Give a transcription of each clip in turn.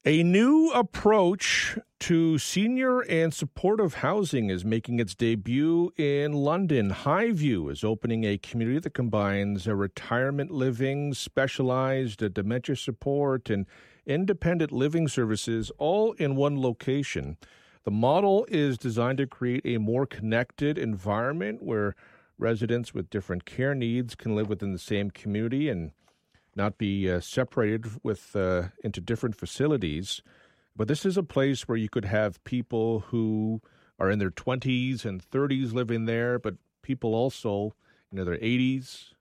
A new approach to senior and supportive housing is making its debut in London. Highview is opening a community that combines a retirement living, specialized dementia support, and independent living services all in one location. The model is designed to create a more connected environment where residents with different care needs can live within the same community and not be separated into different facilities. But this is a place where you could have people who are in their 20s and 30s living there, but people also in their 80s,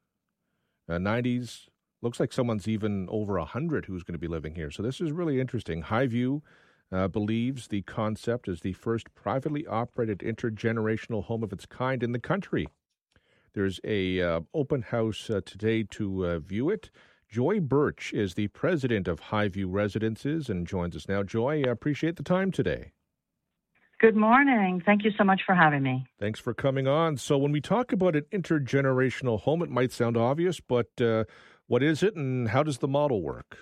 90s. Looks like someone's even over 100 who's going to be living here. So this is really interesting. Highview believes the concept is the first privately operated intergenerational home of its kind in the country. There's a open house today to view it. Joy Birch is the president of Highview Residences and joins us now. Joy, I appreciate the time today. Good morning. Thank you so much for having me. Thanks for coming on. So when we talk about an intergenerational home, it might sound obvious, but what is it and how does the model work?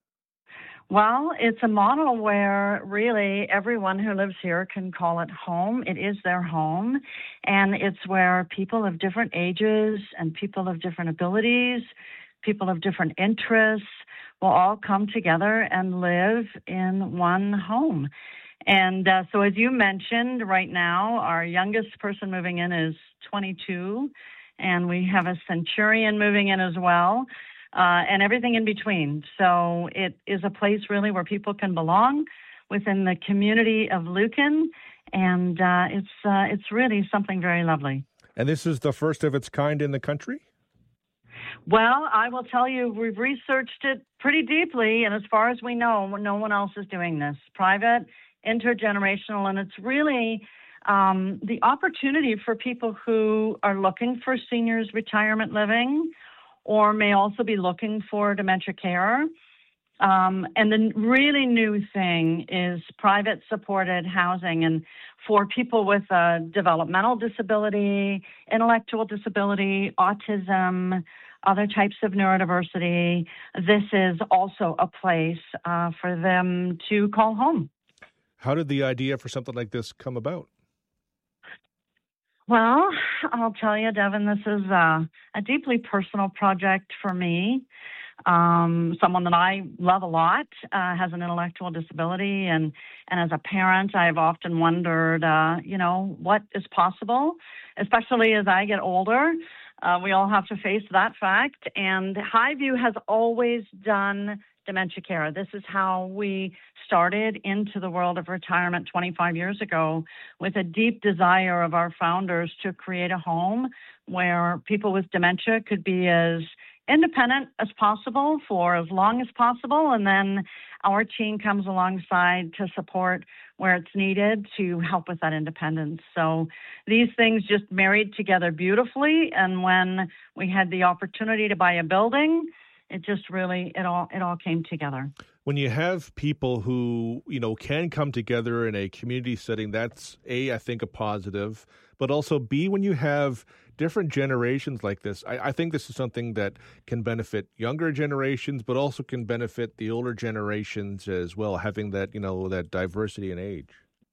Well, it's a model where really everyone who lives here can call it home. It is their home, and it's where people of different ages and people of different abilities, people of different interests will all come together and live in one home. And so as you mentioned, right now, our youngest person moving in is 22, and we have a centurion moving in as well, and everything in between. So it is a place really where people can belong within the community of Lucan, and it's really something very lovely. And this is the first of its kind in the country? Well, I will tell you, we've researched it pretty deeply, and as far as we know, no one else is doing this. Private, intergenerational, and it's really the opportunity for people who are looking for seniors retirement living or may also be looking for dementia care. And the really new thing is private supported housing. And for people with a developmental disability, intellectual disability, autism, other types of neurodiversity, this is also a place for them to call home. How did the idea for something like this come about? Well, I'll tell you, Devin, this is a deeply personal project for me. Someone that I love a lot has an intellectual disability, and as a parent, I've often wondered, what is possible, especially as I get older. We all have to face that fact, and Highview has always done dementia care. This is how we started into the world of retirement 25 years ago, with a deep desire of our founders to create a home where people with dementia could be as independent as possible for as long as possible, and then our team comes alongside to support where it's needed to help with that independence. So these things just married together beautifully, and when we had the opportunity to buy a building, it just really, it all came together. When you have people who, can come together in a community setting, that's A, I think a positive, but also B, when you have different generations like this, I think this is something that can benefit younger generations, but also can benefit the older generations as well, having that, that diversity in age.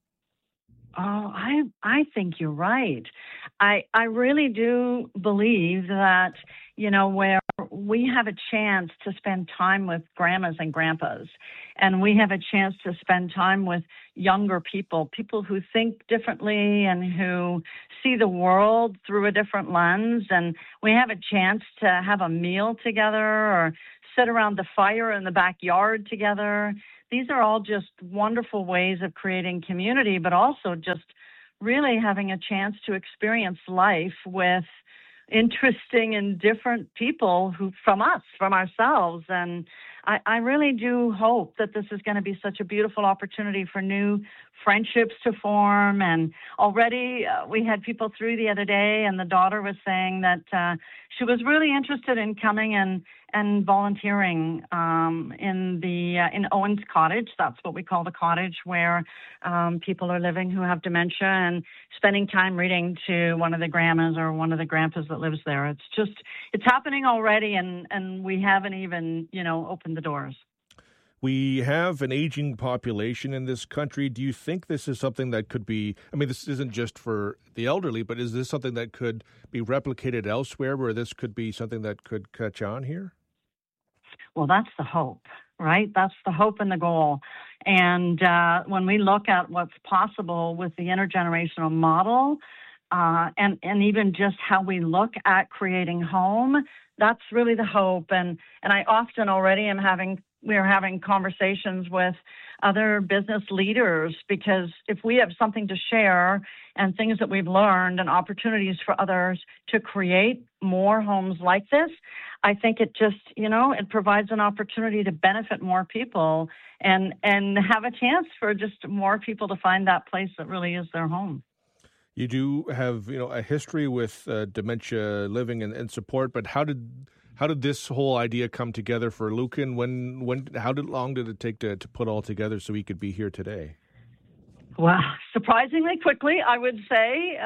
Oh, I think you're right. I really do believe that, where we have a chance to spend time with grandmas and grandpas, and we have a chance to spend time with younger people who think differently and who see the world through a different lens, and we have a chance to have a meal together or sit around the fire in the backyard together. These are all just wonderful ways of creating community, but also just really having a chance to experience life with interesting and different people from ourselves. And I really do hope that this is going to be such a beautiful opportunity for new friendships to form. And already we had people through the other day, and the daughter was saying that she was really interested in coming and volunteering in Owen's Cottage. That's what we call the cottage, where people are living who have dementia, and spending time reading to one of the grandmas or one of the grandpas that lives there. It's happening already, and we haven't even, opened the doors. We have an aging population in this country. Do you think this is something that could be, I mean, this isn't just for the elderly, but is this something that could be replicated elsewhere where this could be something that could catch on here? Well, that's the hope, right? That's the hope and the goal. And when we look at what's possible with the intergenerational model, and even just how we look at creating home, that's really the hope. And I often already we're having conversations with other business leaders, because if we have something to share and things that we've learned and opportunities for others to create more homes like this, I think it just, it provides an opportunity to benefit more people and have a chance for just more people to find that place that really is their home. You do have, a history with dementia living and support, but how did this whole idea come together for Lucan? How long did it take to put all together so he could be here today? Well, surprisingly quickly, I would say.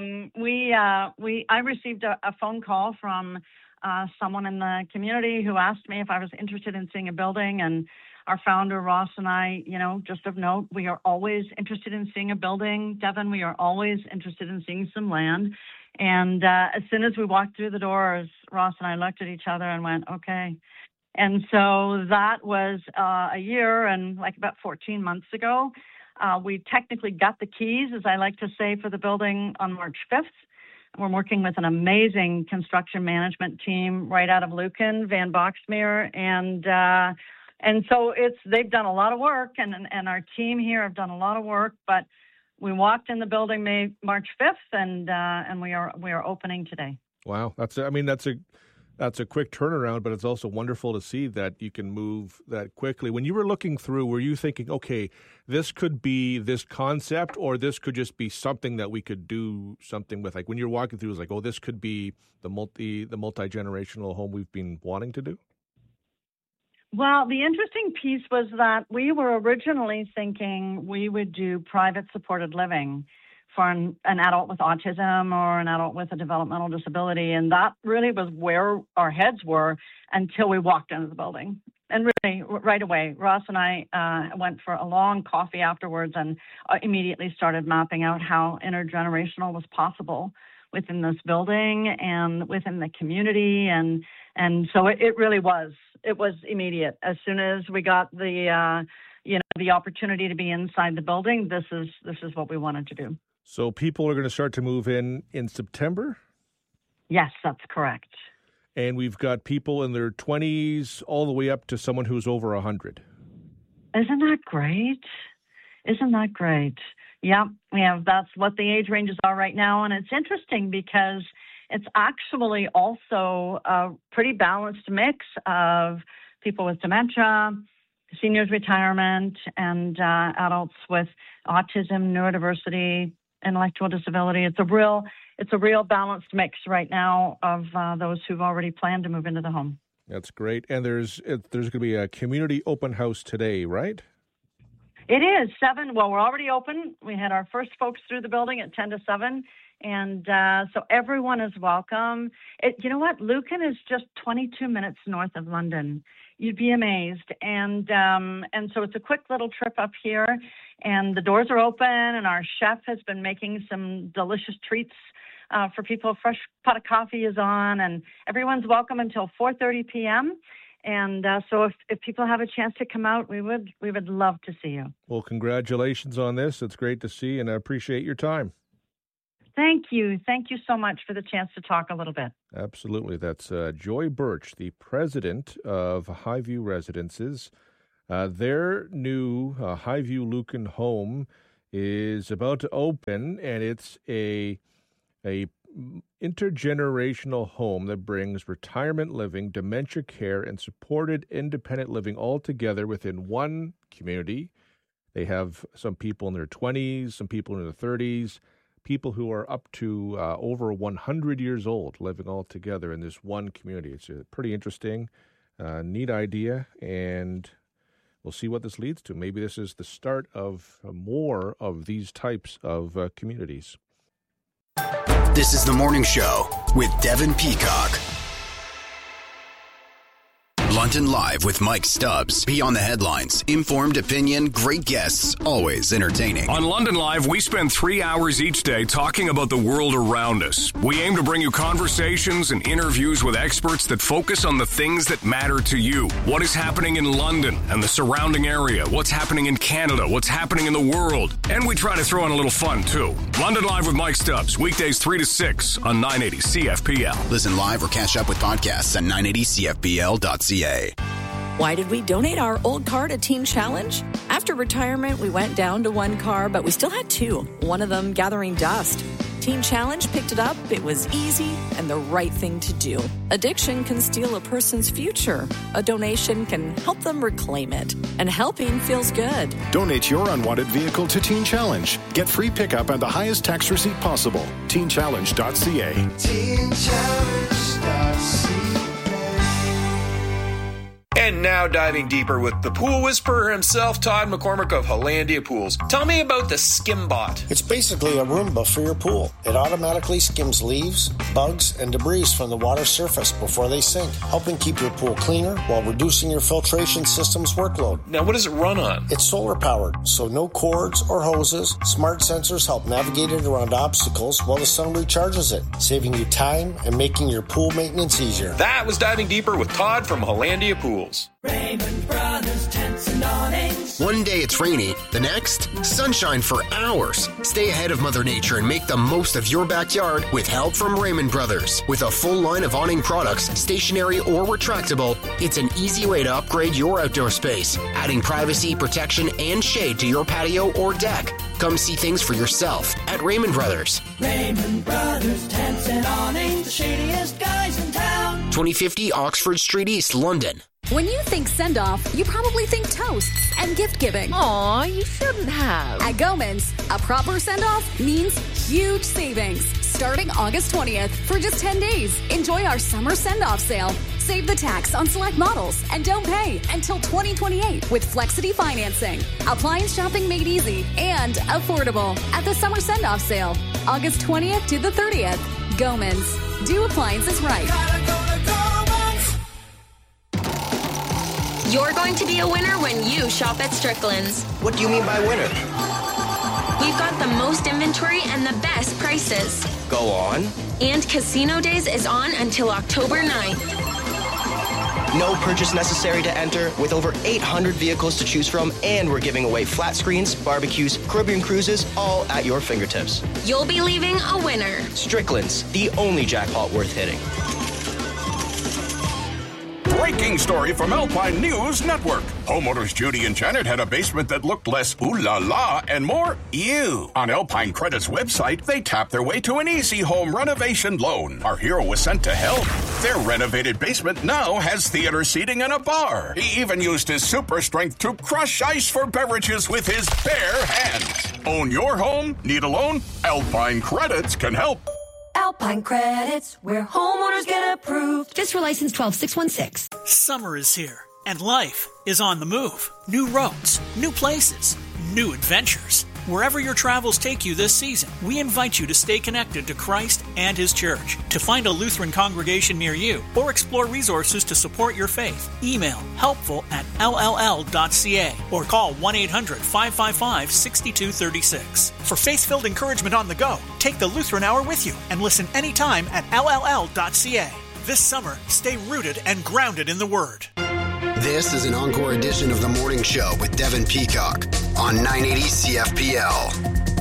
I received a phone call from someone in the community who asked me if I was interested in seeing a building, and our founder, Ross, and I, just of note, we are always interested in seeing a building. Devin, we are always interested in seeing some land. And as soon as we walked through the doors, Ross and I looked at each other and went, okay. And so that was a year and about 14 months ago. We technically got the keys, as I like to say, for the building on March 5th. We're working with an amazing construction management team right out of Lucan, Van Boxmeer, and so they've done a lot of work, and our team here have done a lot of work. But we walked in the building March 5th, and we are opening today. Wow, that's a quick turnaround, but it's also wonderful to see that you can move that quickly. When you were looking through, were you thinking, okay, this could be this concept, or this could just be something that we could do something with? Like when you're walking through, it was like, oh, this could be the multi-generational home we've been wanting to do? Well, the interesting piece was that we were originally thinking we would do private supported living for an adult with autism or an adult with a developmental disability. And that really was where our heads were until we walked into the building. And really, right away, Ross and I went for a long coffee afterwards and immediately started mapping out how intergenerational was possible within this building and within the community. And so it really was. It was immediate. As soon as we got the opportunity to be inside the building, this is what we wanted to do. So people are going to start to move in September? Yes, that's correct. And we've got people in their 20s all the way up to someone who's over 100. Isn't that great? Yeah, that's what the age ranges are right now. And it's interesting because it's actually also a pretty balanced mix of people with dementia, seniors retirement, and adults with autism, neurodiversity, intellectual disability. It's a real balanced mix right now of those who've already planned to move into the home. That's great. And there's going to be a community open house today, right? It is 7. Well, we're already open. We had our first folks through the building at 10 to 7. And so everyone is welcome. You know what? Lucan is just 22 minutes north of London. You'd be amazed. And so it's a quick little trip up here. And the doors are open, and our chef has been making some delicious treats for people. A fresh pot of coffee is on, and everyone's welcome until 4:30 p.m. And so if people have a chance to come out, we would love to see you. Well, congratulations on this. It's great to see, and I appreciate your time. Thank you. Thank you so much for the chance to talk a little bit. Absolutely. That's Joy Birch, the president of Highview Residences. Their new Highview Lucan home is about to open, and it's a intergenerational home that brings retirement living, dementia care, and supported independent living all together within one community. They have some people in their 20s, some people in their 30s, people who are up to over 100 years old living all together in this one community. It's a pretty interesting, neat idea, and we'll see what this leads to. Maybe this is the start of more of these types of communities. This is The Morning Show with Devin Peacock. London Live with Mike Stubbs. Beyond the headlines, informed opinion, great guests, always entertaining. On London Live, we spend 3 hours each day talking about the world around us. We aim to bring you conversations and interviews with experts that focus on the things that matter to you. What is happening in London and the surrounding area? What's happening in Canada? What's happening in the world? And we try to throw in a little fun, too. London Live with Mike Stubbs, weekdays 3 to 6 on 980 CFPL. Listen live or catch up with podcasts at 980CFPL.ca. Why did we donate our old car to Teen Challenge? After retirement, we went down to one car, but we still had two, one of them gathering dust. Teen Challenge picked it up, it was easy, and the right thing to do. Addiction can steal a person's future. A donation can help them reclaim it. And helping feels good. Donate your unwanted vehicle to Teen Challenge. Get free pickup and the highest tax receipt possible. TeenChallenge.ca. TeenChallenge.ca. And now diving deeper with the pool whisperer himself, Todd McCormick of Hollandia Pools. Tell me about the SkimBot. It's basically a Roomba for your pool. It automatically skims leaves, bugs, and debris from the water surface before they sink, helping keep your pool cleaner while reducing your filtration system's workload. Now, what does it run on? It's solar powered, so no cords or hoses. Smart sensors help navigate it around obstacles while the sun recharges it, saving you time and making your pool maintenance easier. That was Diving Deeper with Todd from Hollandia Pools. Raymond Brothers Tents and Awnings. One day it's rainy, the next, sunshine for hours. Stay ahead of Mother Nature and make the most of your backyard with help from Raymond Brothers. With a full line of awning products, stationary or retractable, it's an easy way to upgrade your outdoor space, adding privacy, protection, and shade to your patio or deck. Come see things for yourself at Raymond Brothers. Raymond Brothers Tents and Awnings, the shadiest guys in town. 2050 Oxford Street East, London. When you think send-off, you probably think toasts and gift-giving. Aw, you shouldn't have. At Goman's, a proper send-off means huge savings. Starting August 20th for just 10 days. Enjoy our summer send-off sale. Save the tax on select models and don't pay until 2028 with Flexity financing. Appliance shopping made easy and affordable at the summer send-off sale. August 20th to the 30th. Goman's. Do appliances right. Gotta go to Goman's. You're going to be a winner when you shop at Strickland's. What do you mean by winner? We've got the most inventory and the best prices. Go on. And Casino Days is on until October 9th. No purchase necessary to enter, with over 800 vehicles to choose from, and we're giving away flat screens, barbecues, Caribbean cruises, all at your fingertips. You'll be leaving a winner. Strickland's, the only jackpot worth hitting. Breaking story from Alpine News Network. Homeowners Judy and Janet had a basement that looked less ooh la la and more ew. On Alpine Credit's website, they tapped their way to an easy home renovation loan. Our hero was sent to help. Their renovated basement now has theater seating and a bar. He even used his super strength to crush ice for beverages with his bare hands. Own your home? Need a loan? Alpine Credits can help. Alpine Credits, where homeowners get approved. Fiscal license 12616. Summer is here, and life is on the move. New roads, new places, new adventures. Wherever your travels take you this season, we invite you to stay connected to Christ and His Church. To find a Lutheran congregation near you or explore resources to support your faith, email helpful@lll.ca or call 1-800-555-6236. For faith-filled encouragement on the go, take the Lutheran Hour with you and listen anytime at lll.ca. This summer, stay rooted and grounded in the Word. This is an encore edition of The Morning Show with Devin Peacock on 980 CFPL.